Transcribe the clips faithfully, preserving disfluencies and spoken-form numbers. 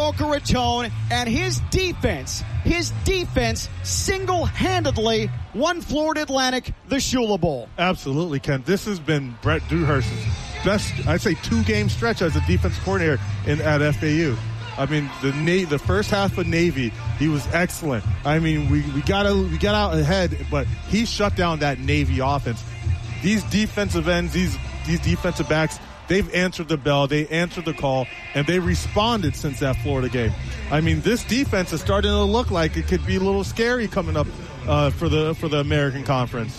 Boca Raton, and his defense, his defense single-handedly won Florida Atlantic the Shula Bowl. Absolutely, Ken. This has been Brett Dewhurst's best, I'd say, two-game stretch as a defense coordinator in, at F A U. I mean, the Na- the first half of Navy, he was excellent. I mean, we, we got a, we got out ahead, but he shut down that Navy offense. These defensive ends, these these defensive backs, they've answered the bell, they answered the call, and they responded since that Florida game. I mean, this defense is starting to look like it could be a little scary coming up uh, for the for the American Conference.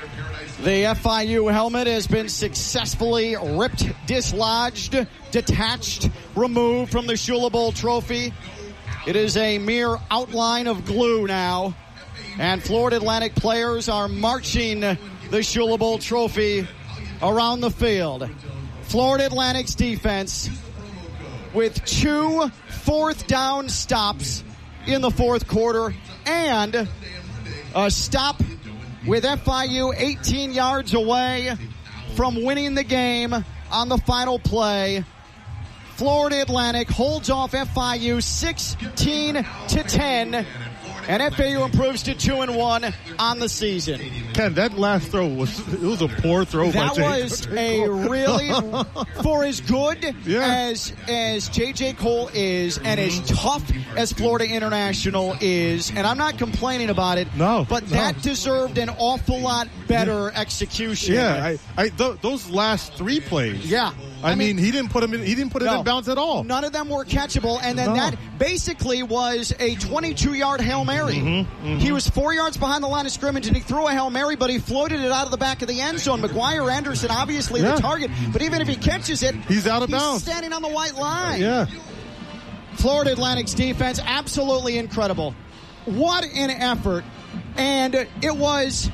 The F I U helmet has been successfully ripped, dislodged, detached, removed from the Shula Bowl trophy. It is a mere outline of glue now. And Florida Atlantic players are marching the Shula Bowl trophy around the field. Florida Atlantic's defense with two fourth down stops in the fourth quarter and a stop with F I U eighteen yards away from winning the game on the final play. Florida Atlantic holds off F I U sixteen to ten, and F A U improves to two and one on the season. Ken, that last throw was it was a poor throw that by J J. That was a really, for as good yeah. as as J J Cole is and as tough as Florida International is, and I'm not complaining about it, no, but no. that deserved an awful lot better yeah. execution. Yeah, I, I, th- those last three plays. Yeah. I, I mean, mean, he didn't put him in. He didn't put it no, in bounds at all. None of them were catchable, and then no. that basically was a twenty-two-yard Hail Mary. Mm-hmm, mm-hmm. He was four yards behind the line of scrimmage, and he threw a Hail Mary, but he floated it out of the back of the end zone. McGuire Anderson, obviously yeah. the target, but even if he catches it, he's out of he's bounds. standing on the white line. Yeah. Florida Atlantic's defense, absolutely incredible. What an effort, and it was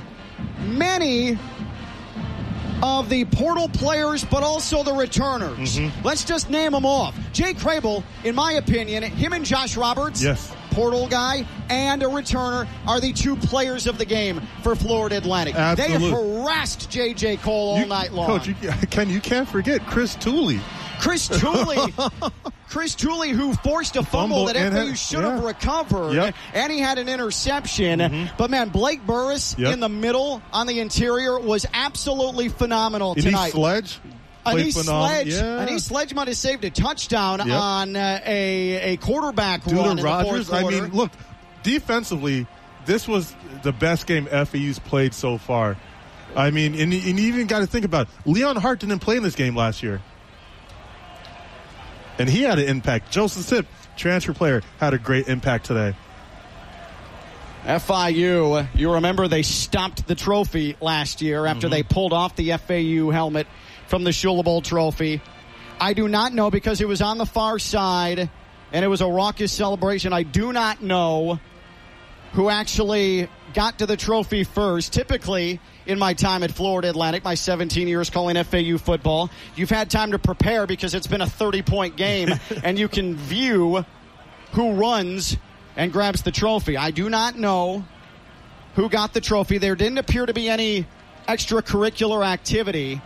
many of the portal players, but also the returners. Mm-hmm. Let's just name them off. Jay Crable, in my opinion, him and Josh Roberts, yes. portal guy and a returner, are the two players of the game for Florida Atlantic. Absolutely. They harassed J J Cole all you, night long. Coach, you, Ken, you can't forget Chris Tooley. Chris Tooley, Chris Tooley, who forced a fumble, fumble that F A U should have yeah. recovered, yep. and he had an interception. Mm-hmm. But, man, Blake Burris yep. in the middle on the interior was absolutely phenomenal Did tonight. He sledge? Anish Sledge, yeah. Anish Sledge might have saved a touchdown yep. on uh, a, a quarterback Dude, run in Rogers, the fourth quarter. I mean, look, defensively, this was the best game F A U's played so far. I mean, and, and you even got to think about it. Leon Hart didn't play in this game last year. And he had an impact. Joseph Sipp, transfer player, had a great impact today. F I U, you remember they stopped the trophy last year after mm-hmm. they pulled off the F A U helmet from the Shula Bowl trophy. I do not know, because it was on the far side and it was a raucous celebration. I do not know who actually got to the trophy first. Typically, in my time at Florida Atlantic, my seventeen years calling F A U football, you've had time to prepare because it's been a thirty-point game, and you can view who runs and grabs the trophy. I do not know who got the trophy. There didn't appear to be any extracurricular activity.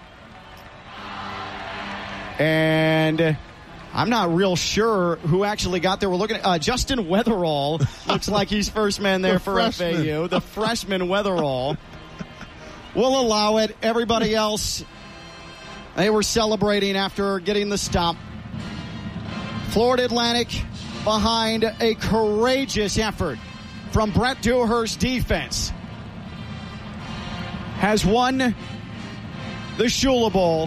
And I'm not real sure who actually got there. We're looking at uh, Justin Weatherall. Looks like he's first man there the for freshman. F A U. The freshman Weatherall. We'll allow it. Everybody else, they were celebrating after getting the stop. Florida Atlantic behind a courageous effort from Brett Dewhurst's defense has won the Shula Bowl.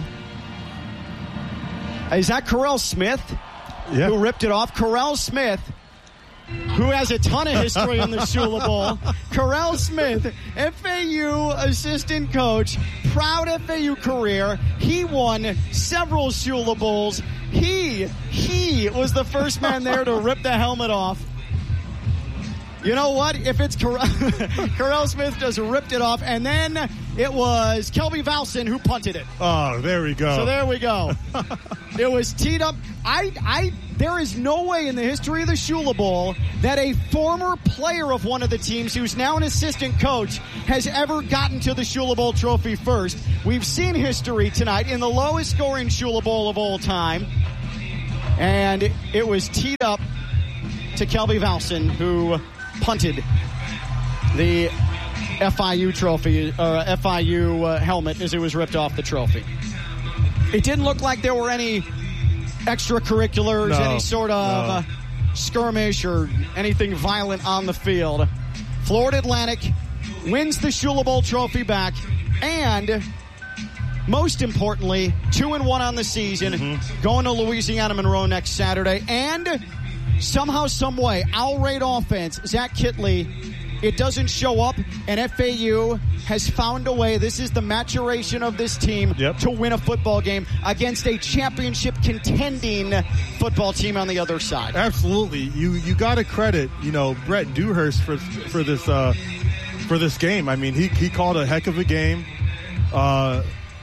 Is that Correll Smith yeah. who ripped it off? Correll Smith, who has a ton of history in the Shula Bowl. Correll Smith, F A U assistant coach, proud F A U career. He won several Shula Bowls. He, he was the first man there to rip the helmet off. You know what? If it's Correll, Correll Smith just ripped it off, and then it was Kelby Valson who punted it. Oh, there we go. So there we go. It was teed up. I, I, there is no way in the history of the Shula Bowl that a former player of one of the teams who's now an assistant coach has ever gotten to the Shula Bowl trophy first. We've seen history tonight in the lowest scoring Shula Bowl of all time. And it was teed up to Kelby Valson, who punted the F I U trophy, or F I U uh, helmet as it was ripped off the trophy. It didn't look like there were any extracurriculars, no, any sort of no. uh, skirmish or anything violent on the field. Florida Atlantic wins the Shula Bowl trophy back, and most importantly, two and one on the season, mm-hmm. going to Louisiana Monroe next Saturday, and somehow, some way, Owl Raid offense, Zach Kittley, it doesn't show up, and F A U has found a way. This is the maturation of this team yep. to win a football game against a championship contending football team on the other side. Absolutely. You you got to credit, you know, Brett Dewhurst for for this uh, for this game. I mean, he he called a heck of a game. Uh,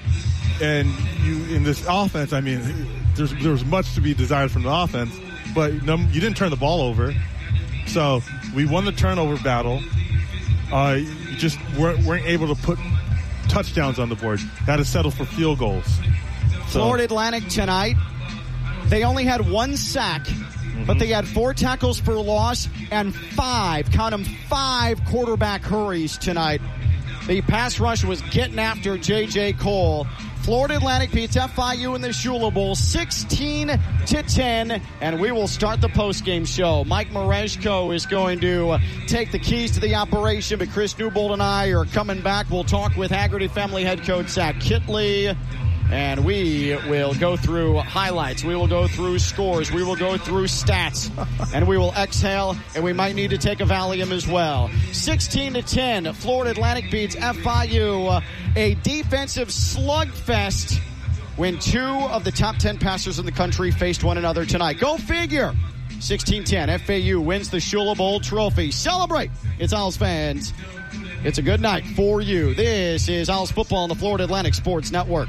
and you in this offense, I mean, there's there's much to be desired from the offense, but num- you didn't turn the ball over. So we won the turnover battle. Uh, you just weren't, weren't able to put touchdowns on the board. Had to settle for field goals. So. Florida Atlantic tonight, they only had one sack, mm-hmm. but they had four tackles for loss and five, count them, five quarterback hurries tonight. The pass rush was getting after J J. Cole. Florida Atlantic beats F I U in the Shula Bowl sixteen to ten, and we will start the postgame show. Mike Mareshko is going to take the keys to the operation, but Chris Newbold and I are coming back. We'll talk with Haggerty family head coach Zach Kittley, and we will go through highlights. We will go through scores. We will go through stats, and we will exhale, and we might need to take a Valium as well. sixteen to ten, Florida Atlantic beats F I U. A defensive slugfest when two of the top ten passers in the country faced one another tonight. Go figure. sixteen ten, F A U wins the Shula Bowl trophy. Celebrate. It's Owls fans. It's a good night for you. This is Owls football on the Florida Atlantic Sports Network.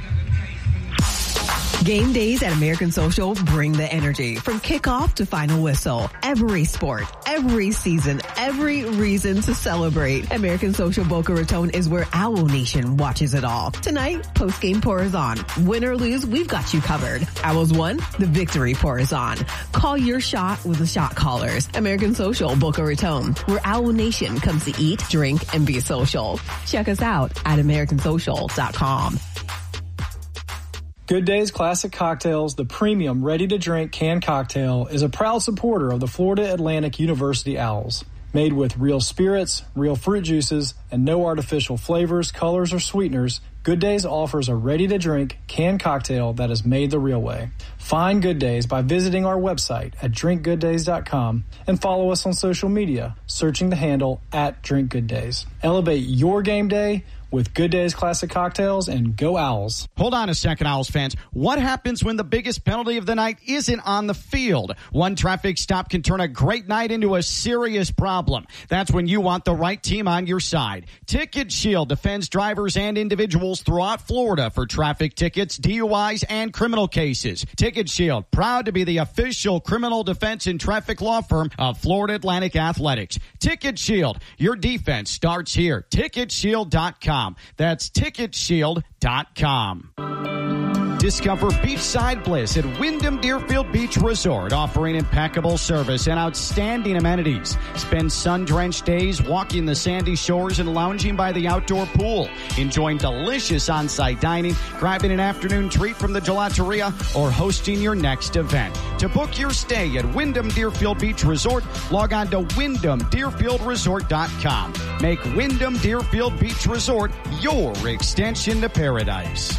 Game days at American Social bring the energy from kickoff to final whistle. Every sport, every season, every reason to celebrate. American Social Boca Raton is where Owl Nation watches it all. Tonight, post-game pour is on. Win or lose, we've got you covered. Owls won, the victory pour is on. Call your shot with the shot callers. American Social Boca Raton, where Owl Nation comes to eat, drink, and be social. Check us out at american social dot com. Good Days Classic Cocktails, the premium ready-to-drink canned cocktail, is a proud supporter of the Florida Atlantic University Owls. Made with real spirits, real fruit juices, and no artificial flavors, colors, or sweeteners, Good Days offers a ready-to-drink canned cocktail that is made the real way. Find Good Days by visiting our website at drink good days dot com and follow us on social media, searching the handle at Drink Good Days. Elevate your game day with Good Days Classic Cocktails, and go Owls. Hold on a second, Owls fans. What happens when the biggest penalty of the night isn't on the field? One traffic stop can turn a great night into a serious problem. That's when you want the right team on your side. Ticket Shield defends drivers and individuals throughout Florida for traffic tickets, D U Is, and criminal cases. Ticket Shield, proud to be the official criminal defense and traffic law firm of Florida Atlantic Athletics. Ticket Shield, your defense starts here. ticket shield dot com. That's ticket shield dot com. Discover beachside bliss at Wyndham Deerfield Beach Resort, offering impeccable service and outstanding amenities. Spend sun-drenched days walking the sandy shores and lounging by the outdoor pool, enjoying delicious on-site dining, grabbing an afternoon treat from the gelateria, or hosting your next event. To book your stay at Wyndham Deerfield Beach Resort, log on to wyndham deerfield resort dot com. Make Wyndham Deerfield Beach Resort your extension to paradise.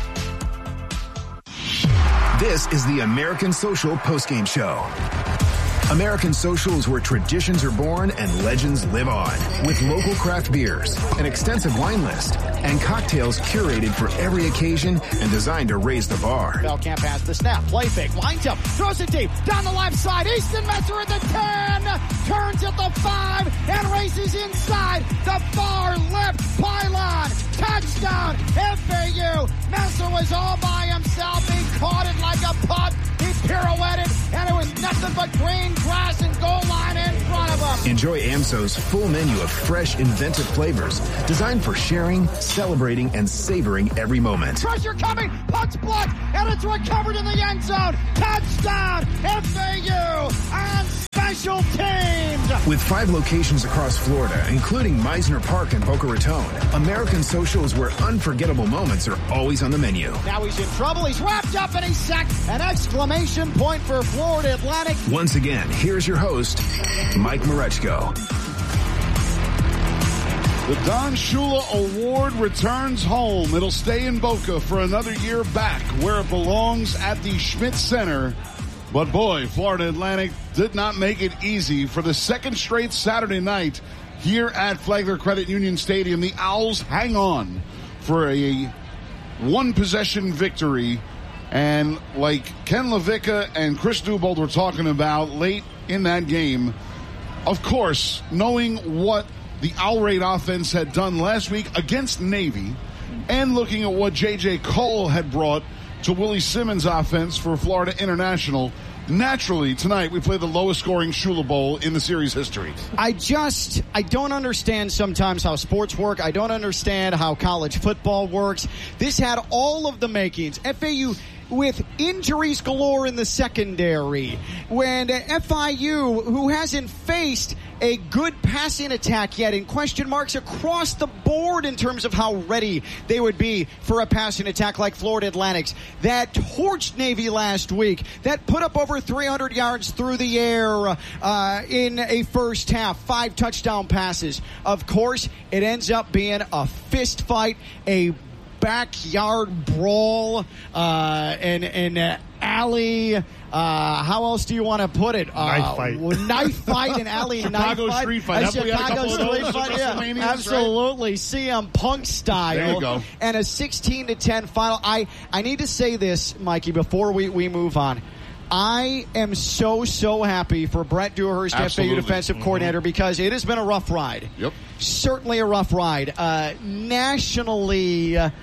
This is the American Social Postgame Show. American Social is where traditions are born and legends live on. With local craft beers, an extensive wine list, and cocktails curated for every occasion and designed to raise the bar. Belkamp has the snap. Play fake. Lines up. Throws it deep. Down the left side. Easton Messer at the ten. Turns at the five and races inside the far left pylon. Touchdown. F A U. Messer was all by himself. He caught it like a puck. He pirouetted, and it was nothing but green grass and goal line in front of him. Enjoy A M S O's full menu of fresh, inventive flavors designed for sharing, celebrating, and savoring every moment. Pressure coming, punch blocked, and it's recovered in the end zone. Touchdown, F A U on special teams. With five locations across Florida, including Meisner Park and Boca Raton, American Social is where unforgettable moments are always on the menu. Now he's in trouble. He's wrapped up and he's sacked. An exclamation point for Florida Atlantic. Once again, here's your host, Mike Marechko. The Don Shula Award returns home. It'll stay in Boca for another year back where it belongs at the Schmidt Center. But boy, Florida Atlantic did not make it easy. For the second straight Saturday night here at Flagler Credit Union Stadium, the Owls hang on for a one-possession victory. And like Ken LaVicka and Chris Newbold were talking about late in that game, of course, knowing what the Owl Raid offense had done last week against Navy and looking at what J J Cole had brought to Willie Simmons' offense for Florida International, naturally, tonight we play the lowest scoring Shula Bowl in the series history. I just, I don't understand sometimes how sports work. I don't understand how college football works. This had all of the makings. F A U with injuries galore in the secondary. When F I U, who hasn't faced a good passing attack yet, and question marks across the board in terms of how ready they would be for a passing attack like Florida Atlantic's, that torched Navy last week, that put up over three hundred yards through the air uh, in a first half, five touchdown passes. Of course, it ends up being a fist fight, a backyard brawl, uh, and, and uh, alley, uh, how else do you want to put it? Uh, knife fight. Knife fight and alley knife Chicago fight. street fight. A Have we had a Chicago couple of those street fight, at yeah. WrestleManias, Absolutely. Right? C M Punk style. There you go. And a sixteen to ten final. I, I need to say this, Mikey, before we, we move on. I am so, so happy for Brett Dewhurst, Absolutely. F A U defensive mm-hmm. coordinator, because it has been a rough ride. Yep. Certainly a rough ride. Uh, nationally uh,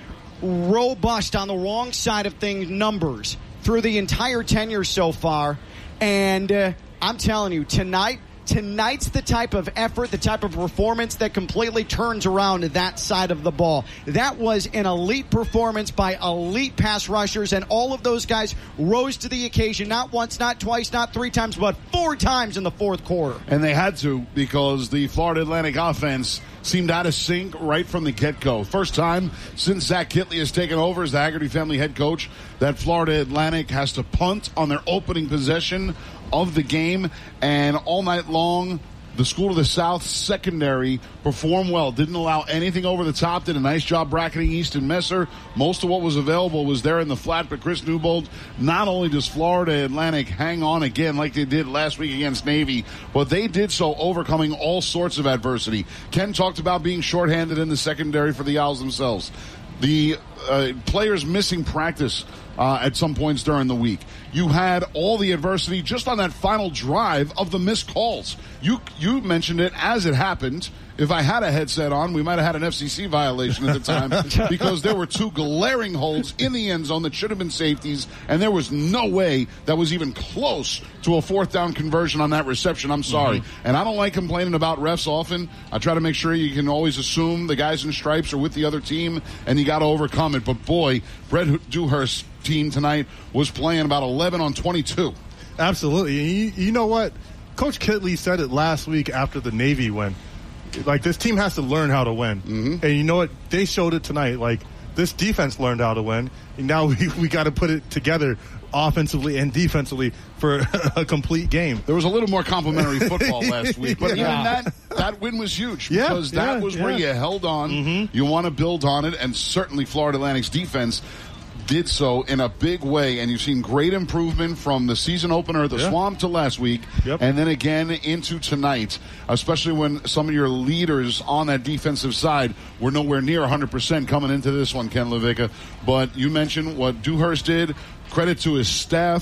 robust on the wrong side of things numbers through the entire tenure so far. And uh, I'm telling you, tonight, tonight's the type of effort, the type of performance that completely turns around that side of the ball. That was an elite performance by elite pass rushers, and all of those guys rose to the occasion, not once, not twice, not three times, but four times in the fourth quarter. And they had to, because the Florida Atlantic offense seemed out of sync right from the get-go. First time since Zach Kitley has taken over as the Haggerty family head coach that Florida Atlantic has to punt on their opening possession of the game. And all night long, the School of the South secondary performed well. Didn't allow anything over the top. Did a nice job bracketing Easton Messer. Most of what was available was there in the flat. But Chris Newbold, not only does Florida Atlantic hang on again like they did last week against Navy, but they did so overcoming all sorts of adversity. Ken talked about being shorthanded in the secondary for the Owls themselves. The uh, players missing practice uh, at some points during the week. You had all the adversity just on that final drive of the missed calls. You you mentioned it as it happened. If I had a headset on, we might have had an F C C violation at the time because there were two glaring holes in the end zone that should have been safeties, and there was no way that was even close to a fourth down conversion on that reception. I'm sorry. Mm-hmm. And I don't like complaining about refs often. I try to make sure you can always assume the guys in stripes are with the other team, and you got to overcome it. But boy, Brett Dewhurst's team tonight was playing about eleven on twenty-two. Absolutely. You, you know what? Coach Kitley said it last week after the Navy win. Like, this team has to learn how to win. Mm-hmm. And you know what? They showed it tonight. Like, this defense learned how to win. And now we, we got to put it together offensively and defensively for a complete game. There was a little more complimentary football last week, but yeah. even that, that win was huge because yeah, that yeah, was yeah. where you held on. Mm-hmm. You want to build on it, and certainly Florida Atlantic's defense did so in a big way, and you've seen great improvement from the season opener at the yeah. Swamp to last week, yep. and then again into tonight, especially when some of your leaders on that defensive side were nowhere near one hundred percent coming into this one, Ken LaVicka. But you mentioned what Dewhurst did. Credit to his staff.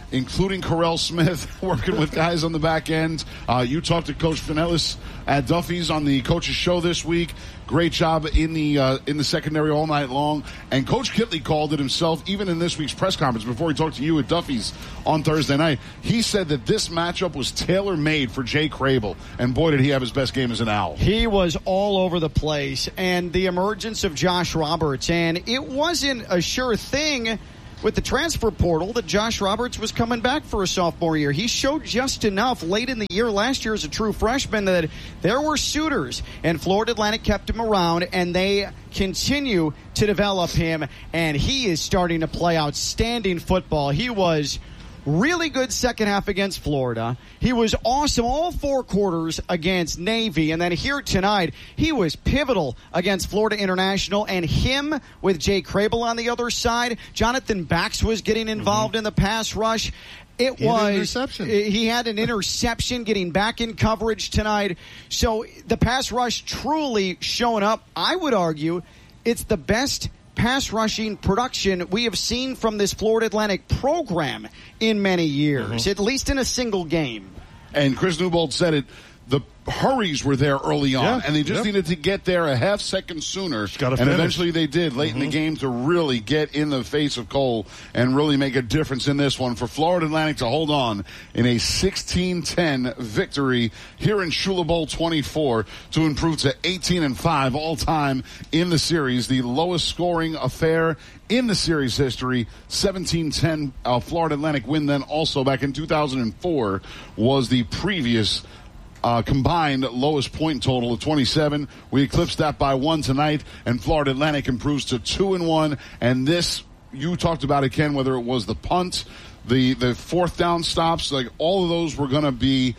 including Correll Smith, working with guys on the back end. Uh, you talked to Coach Finellis at Duffy's on the Coach's Show this week. Great job in the uh, in the secondary all night long. And Coach Kittley called it himself, even in this week's press conference, before he talked to you at Duffy's on Thursday night. He said that this matchup was tailor-made for Jay Crable. And boy, did he have his best game as an Owl. He was all over the place. And the emergence of Josh Roberts. And it wasn't a sure thing with the transfer portal that Josh Roberts was coming back for a sophomore year. He showed just enough late in the year last year as a true freshman that there were suitors, and Florida Atlantic kept him around, and they continue to develop him, and he is starting to play outstanding football. He was really good second half against Florida. He was awesome all four quarters against Navy. And then here tonight, he was pivotal against Florida International. And him with Jay Crable on the other side, Jonathan Bax was getting involved mm-hmm. in the pass rush. It he was had an interception. He had an interception getting back in coverage tonight. So the pass rush truly showing up. I would argue it's the best pass rushing production we have seen from this Florida Atlantic program in many years, mm-hmm. at least in a single game. And Chris Newbold said it, the hurries were there early on, yeah, and they just yep. needed to get there a half second sooner. And finish. Eventually they did late mm-hmm. in the game to really get in the face of Cole and really make a difference in this one for Florida Atlantic to hold on in a sixteen ten victory here in Shula Bowl twenty-four to improve to eighteen and five all time in the series, the lowest scoring affair in the series history. Seventeen ten uh, Florida Atlantic win then also back in two thousand four was the previous Uh, combined lowest point total of twenty-seven. We eclipsed that by one tonight, and Florida Atlantic improves to two and one. And this, you talked about it, Ken, whether it was the punt, the the fourth down stops, like all of those were going to be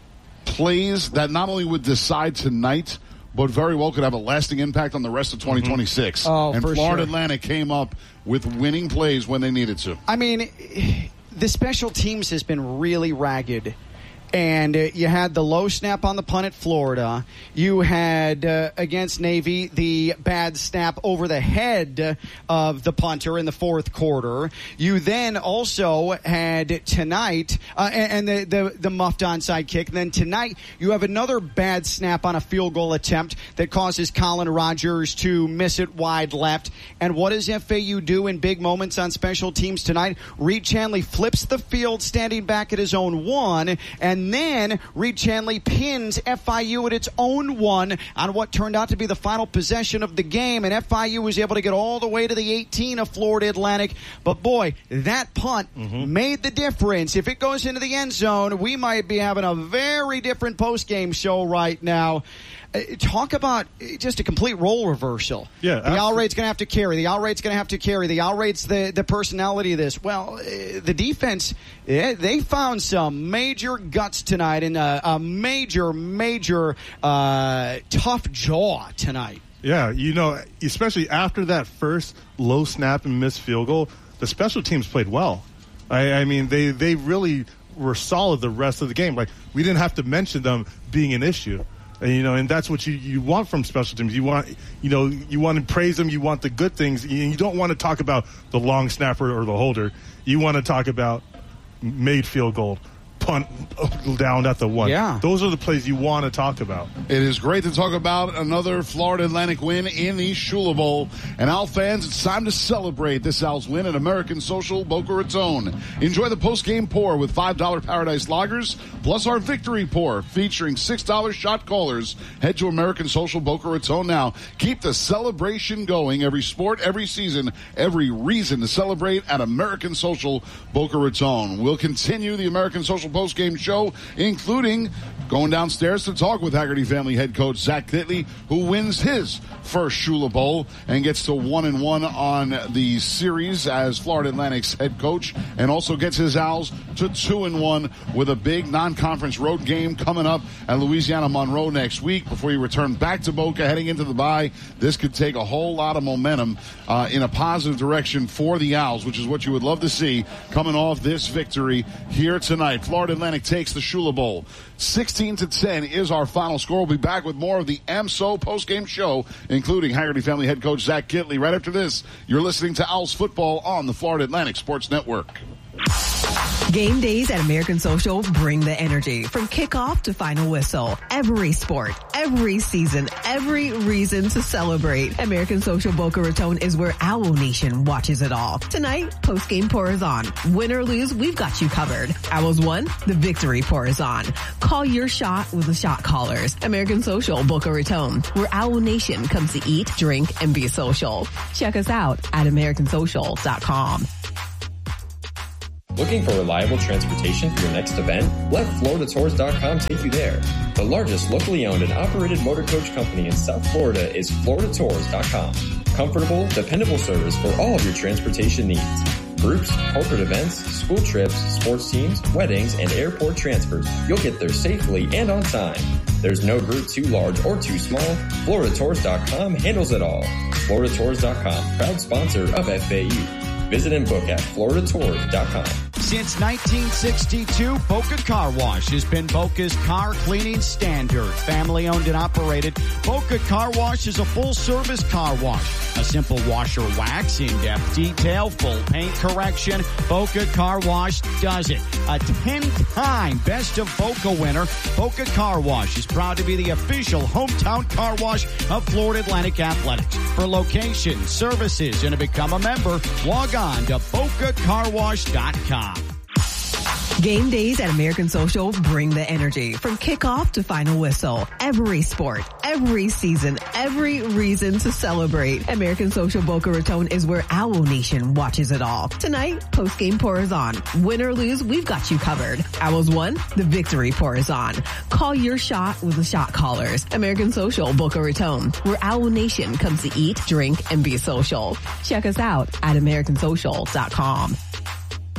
plays that not only would decide tonight, but very well could have a lasting impact on the rest of twenty twenty-six. Mm-hmm. Oh, and for Florida sure. Atlantic came up with winning plays when they needed to. I mean, the special teams has been really ragged. And uh, you had the low snap on the punt at Florida. You had, uh, against Navy, the bad snap over the head of the punter in the fourth quarter. You then also had tonight, uh, and, and the, the, the muffed onside kick. And then tonight, you have another bad snap on a field goal attempt that causes Colin Rogers to miss it wide left. And what does F A U do in big moments on special teams tonight? Reed Chanley flips the field standing back at his own one, and And then Reed Chanley pins F I U at its own one on what turned out to be the final possession of the game. And F I U was able to get all the way to the eighteen of Florida Atlantic. But, boy, that punt mm-hmm. made the difference. If it goes into the end zone, we might be having a very different postgame show right now. Uh, talk about just a complete role reversal. Yeah, the Owl Raid's going to have to carry. The Owl Raid's going to have to carry. The Owl Raid's the, the personality of this. Well, uh, the defense, yeah, they found some major guts tonight and a, a major, major uh, tough jaw tonight. Yeah, you know, especially after that first low snap and missed field goal, the special teams played well. I, I mean, they, they really were solid the rest of the game. Like, we didn't have to mention them being an issue. And, you know, and that's what you, you want from special teams. You want, you know, you want to praise them. You want the good things. You, you don't want to talk about the long snapper or the holder. You want to talk about made field goal, punt down at the one. Yeah. Those are the plays you want to talk about. It is great to talk about another Florida Atlantic win in the Shula Bowl. And Owl fans, it's time to celebrate this Owls win at American Social Boca Raton. Enjoy the post-game pour with five dollar Paradise Lagers, plus our victory pour featuring six dollar shot callers. Head to American Social Boca Raton now. Keep the celebration going. Every sport, every season, every reason to celebrate at American Social Boca Raton. We'll continue the American Social post-game show, including going downstairs to talk with Haggerty family head coach Zach Kittley, who wins his first Shula Bowl and gets to one and one on the series as Florida Atlantic's head coach, and also gets his Owls to two and one with a big non-conference road game coming up at Louisiana Monroe next week before you return back to Boca heading into the bye. This could take a whole lot of momentum uh, in a positive direction for the Owls, which is what you would love to see coming off this victory here tonight. Florida Atlantic takes the Shula Bowl. sixteen to ten is our final score. We'll be back with more of the A M S O postgame show, including Haggerty family head coach Zach Kittley. Right after this, you're listening to Owls football on the Florida Atlantic Sports Network. Game days at American Social bring the energy from kickoff to final whistle. Every sport, every season, every reason to celebrate. American Social Boca Raton is where Owl Nation watches it all. Tonight, post-game pour is on. Win or lose, we've got you covered. Owls won, the victory pour is on. Call your shot with the shot callers. American Social Boca Raton, where Owl Nation comes to eat, drink, and be social. Check us out at american social dot com. Looking for reliable transportation for your next event? Let Florida Tours dot com take you there. The largest locally owned and operated motor coach company in South Florida is Florida Tours dot com. Comfortable, dependable service for all of your transportation needs. Groups, corporate events, school trips, sports teams, weddings, and airport transfers. You'll get there safely and on time. There's no group too large or too small. Florida Tours dot com handles it all. Florida Tours dot com, proud sponsor of F A U. Visit and book at Florida Tours dot com. Since nineteen sixty-two, Boca Car Wash has been Boca's car cleaning standard. Family owned and operated, Boca Car Wash is a full-service car wash. A simple washer wax, in-depth detail, full paint correction. Boca Car Wash does it. A ten-time Best of Boca winner, Boca Car Wash is proud to be the official hometown car wash of Florida Atlantic Athletics. For locations, services, and to become a member, log on to boca car wash dot com. Game days at American Social bring the energy from kickoff to final whistle. Every sport, every season, every reason to celebrate. American Social Boca Raton is where Owl Nation watches it all. Tonight, post-game pour is on. Win or lose, we've got you covered. Owls won, the victory pour is on. Call your shot with the shot callers. American Social Boca Raton, where Owl Nation comes to eat, drink, and be social. Check us out at american social dot com.